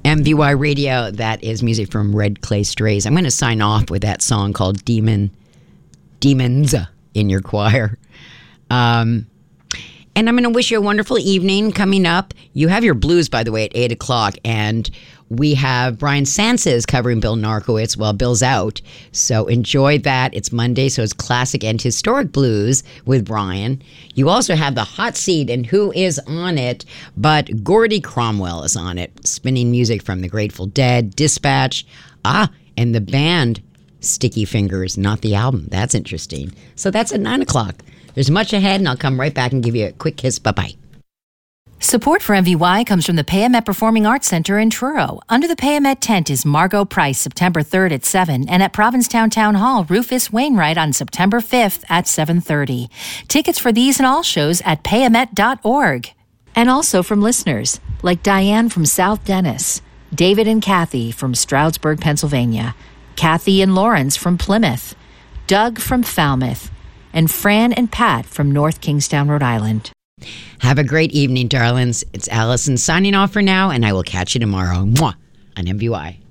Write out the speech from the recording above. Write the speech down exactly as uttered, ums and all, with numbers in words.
M V Y Radio. That is music from Red Clay Strays. I'm going to sign off with that song called Demon, Demons in Your Choir. Um, and I'm going to wish you a wonderful evening coming up. You have your blues, by the way, at eight o'clock. And we have Brian Sanchez covering Bill Narkowitz while Bill's out. So enjoy that. It's Monday, so it's classic and historic blues with Brian. You also have the hot seat, and who is on it? But Gordy Cromwell is on it, spinning music from the Grateful Dead, Dispatch, ah, and the band Sticky Fingers, not the album. That's interesting. So that's at nine o'clock. There's much ahead, and I'll come right back and give you a quick kiss. Bye-bye. Support for M V Y comes from the Payamet Performing Arts Center in Truro. Under the Payamet tent is Margot Price, September third at seven, and at Provincetown Town Hall, Rufus Wainwright on September fifth at seven thirty. Tickets for these and all shows at payamet dot org. And also from listeners like Diane from South Dennis, David and Kathy from Stroudsburg, Pennsylvania, Kathy and Lawrence from Plymouth, Doug from Falmouth, and Fran and Pat from North Kingstown, Rhode Island. Have a great evening, darlings. It's Allison signing off for now, and I will catch you tomorrow. Mwah, on M V Y.